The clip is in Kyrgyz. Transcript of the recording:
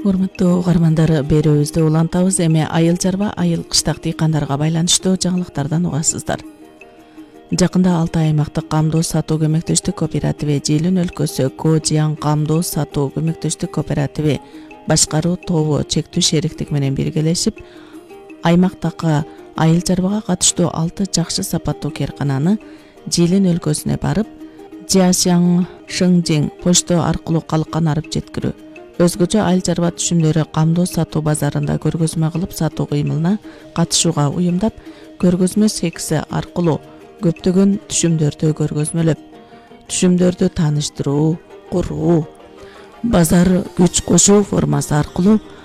Урматтуу угармандар, берүүбүздү улантабыз. Эми айыл чарба, айыл кыштак дыйкандарга байланыштуу жаңылыктардан угасыздар. Жакында Алтай аймактык камдоо сатуу көмөктөштүк кооперативи, Жээлин өлкөсү Кожиян камдоо сатуу көмөктөштүк кооперативи башкаруу тобу чектүү шериктик менен биргелешип, аймактагы айыл чарбага катыштуу 6 жакшы сапаттуу керкананы Жээлин өлкөсүнө барып, Жиашян Шыңжиң почта аркылуу калкка нарып жеткирүү, өзгөчө айыл чарба түшүмдөрү камдоо сатуу базарында көргөзмө кылып сатуу кыймылына катышууга уюмдап, көргөзмө секси аркылуу көптөгөн түшүмдөрдү көргөзмөлөп, түшүмдөрдү тааныштыруу, куруу, базар күч кошуу формасы аркылуу